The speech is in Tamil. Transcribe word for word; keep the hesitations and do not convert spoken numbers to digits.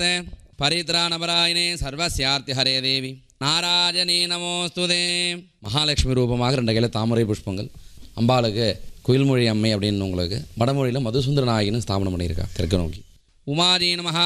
பரித்ராணபராயினே சர்வஸ்யார்த்தி ஹரே தேவி நாராஜனே நமோஸ்துதே. மகாலட்சுமி ரூபமாக ரெண்டு கையில் தாமரை புஷ்பங்கள். அம்பாளுக்கு குயில்மொழி அம்மை அப்படின்னு உங்களுக்கு வடமொழியில் மதுசுந்தர நாயகின்னு ஸ்தாபனம் பண்ணியிருக்கா தெற்கு நோக்கி. உமாஜி நமஹ